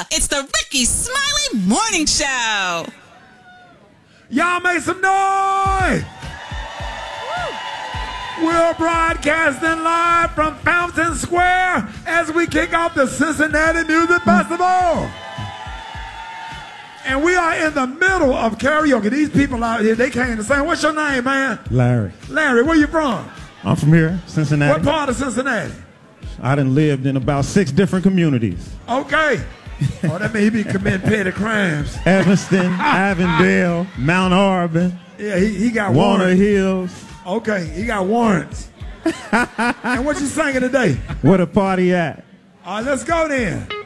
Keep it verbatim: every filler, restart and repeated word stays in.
It's the Rickey Smiley Morning Show. Y'all make some noise. We're broadcasting live from Fountain Square as we kick off the Cincinnati Music Festival. And we are in the middle of karaoke. These people out here, they came to sing. What's your name, man? Larry. Larry, where you from? I'm from here, Cincinnati. What part of Cincinnati? I done lived in about six different communities. Okay. Oh, that means he be committing petty crimes. Evanston, Avondale, Mount Auburn. Yeah, he, he got Warner warrants. Hills. Okay, he got warrants. And what you singing today? Where the party at? All right, let's go then.